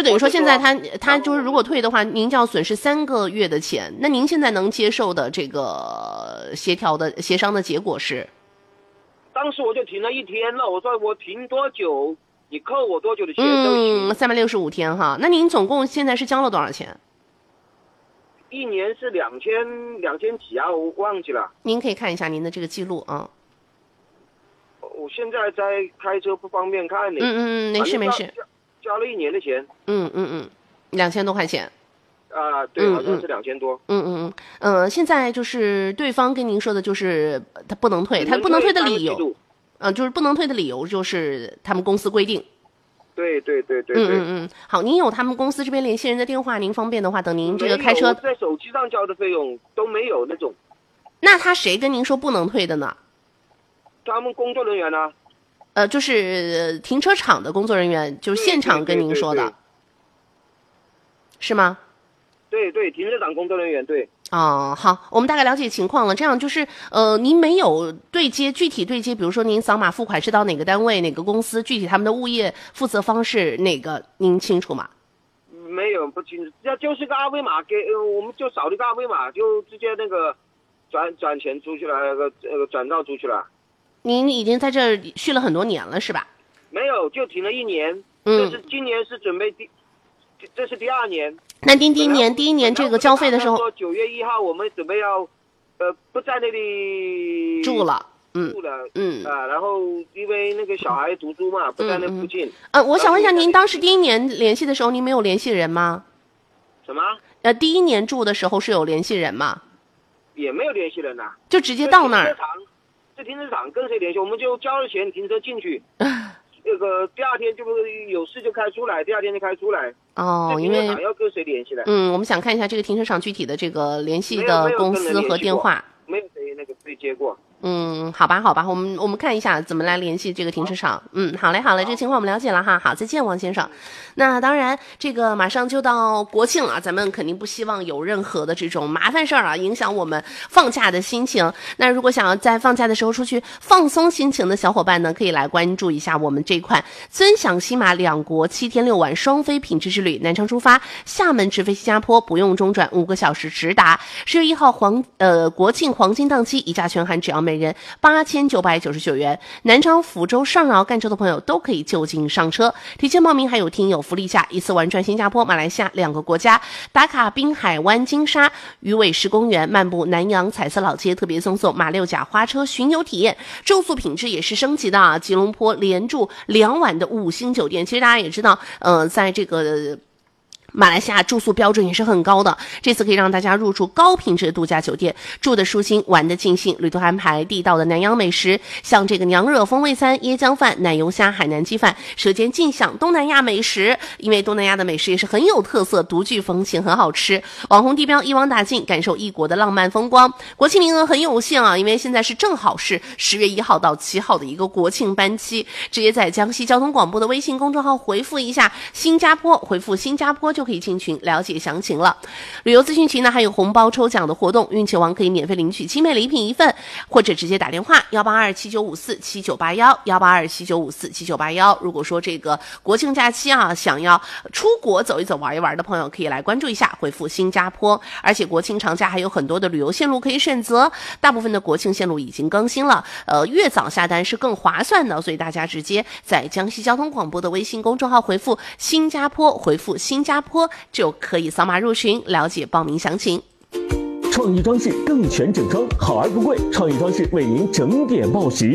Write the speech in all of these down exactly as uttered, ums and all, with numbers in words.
就等于说现在他他就是如果退的话，您就要损失三个月的钱。那您现在能接受的这个协调的协商的结果是？ 当时我就停了一天了，我说我停多久，你扣我多久的钱都行。 嗯，三百六十五天哈。那您总共现在是交了多少钱？ 一年是两千两千几啊，我忘记了。 您可以看一下您的这个记录啊。 我现在在开车不方便看呢。 嗯嗯嗯，没事没事。 交, 交了一年的钱。 嗯嗯嗯，两千多块钱。 啊、呃，对，好像是两千多。 嗯嗯嗯嗯、呃，现在就是对方跟您说的，就是他不能退，他不能退的理由，嗯、呃，就是不能退的理由就是他们公司规定。 对对对对对。 嗯嗯嗯，好，您有他们公司这边联系人的电话，您方便的话，等您这个开车。 我在手机上交的费用都没有那种。 那他谁跟您说不能退的呢？ 他们工作人员呢、啊？ 呃，就是停车场的工作人员，就是现场跟您说的，对对对对，是吗？ 对对，停车场工作人员对。 哦，好，我们大概了解情况了。这样就是，呃，您没有对接具体对接，比如说您扫码付款是到哪个单位、哪个公司，具体他们的物业负责方式哪个，您清楚吗？ 没有，不清楚。要就是个二维码给，呃，我们就扫了个二维码，就直接那个转转钱出去了，那个那个转账出去了。 您已经在这儿续了很多年了，是吧？ 没有，就停了一年。 嗯， 这是今年是准备第，这是第二年。 那您第一年第一年这个交费的时候， 说九月一号我们准备要，呃，不在那里住了，嗯， 住了， 嗯啊，然后因为那个小孩读书嘛，不在那附近。 呃，我想问一下，您当时第一年联系的时候，您没有联系人吗？ 什么？ 呃，第一年住的时候是有联系人吗？ 也没有联系人呐、啊， 就直接到那儿。 这停车场跟谁联系？我们就交了钱停车进去。那个第二天就有事就开出来，第二天就开出来。 哦，因为要跟谁联系的？ 嗯，我们想看一下这个停车场具体的这个联系的公司和电话。 没有谁那个对接过。 嗯，好吧，好吧，我们我们看一下怎么来联系这个停车场。嗯，好嘞，好嘞，这个情况我们了解了哈。好，再见，王先生。那当然，这个马上就到国庆了，咱们肯定不希望有任何的这种麻烦事儿啊，影响我们放假的心情。那如果想要在放假的时候出去放松心情的小伙伴呢，可以来关注一下我们这款尊享西马两国七天六晚双飞品质之旅，南昌出发，厦门直飞新加坡，不用中转，五个小时直达。十月一号黄呃国庆黄金档期，一价全含，只要每人八千九百九十九元。南昌、福州、上饶、赣州的朋友都可以就近上车。提前报名还有听友福利价，一次玩转新加坡、马来西亚两个国家，打卡滨海湾金沙、鱼尾狮公园，漫步南洋彩色老街，特别赠送马六甲花车巡游体验。住宿品质也是升级的啊，吉隆坡连住两晚的五星酒店。其实大家也知道，呃，在这个马来西亚住宿标准也是很高的，这次可以让大家入住高品质的度假酒店，住的舒心，玩的尽兴。旅途安排地道的南洋美食，像这个娘惹风味餐、椰浆饭、奶油虾、海南鸡饭，舌尖尽享东南亚美食。因为东南亚的美食也是很有特色，独具风情，很好吃。网红地标一网打尽，感受异国的浪漫风光。国庆名额很有限啊，因为现在是正好是十月一号到七号的一个国庆班期，直接在江西交通广播的微信公众号回复一下新加坡，回复新加坡就可以进群了解详情了。旅游咨询群呢还有红包抽奖的活动，运气王可以免费领取精美礼品一份，或者直接打电话幺八二七九五四七九八幺幺八二七九五四七九八幺。如果说这个国庆假期啊，想要出国走一走玩一玩的朋友，可以来关注一下，回复新加坡。而且国庆长假还有很多的旅游线路可以选择，大部分的国庆线路已经更新了，呃，越早下单是更划算的，所以大家直接在江西交通广播的微信公众号回复新加坡，回复新加坡就可以扫码入群，了解报名详情。 创意装饰更全整装，好而不贵，创意装饰为您整点报时。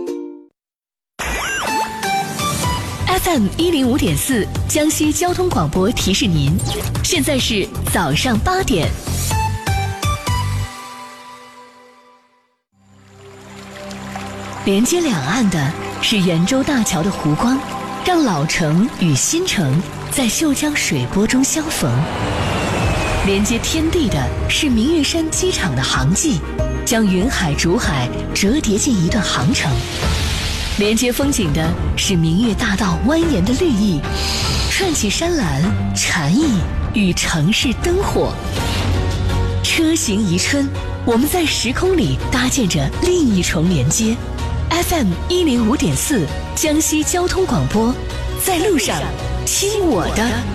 F M 一零五点四，江西交通广播提示您，现在是早上八点。连接两岸的是圆洲大桥的湖光，让老城与新城在秀江水波中相逢。连接天地的是明月山机场的航迹，将云海竹海折叠进一段航程。连接风景的是明月大道蜿蜒的绿意，串起山岚、禅意与城市灯火。车行宜春，我们在时空里搭建着另一重连接。F M 一零五点四，江西交通广播，在路上听我的。